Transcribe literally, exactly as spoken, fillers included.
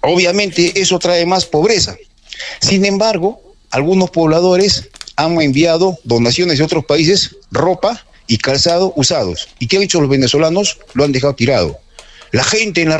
Obviamente eso trae más pobreza. Sin embargo, algunos pobladores han enviado donaciones de otros países, ropa y calzado usados. ¿Y qué han hecho los venezolanos? Lo han dejado tirado. La gente en la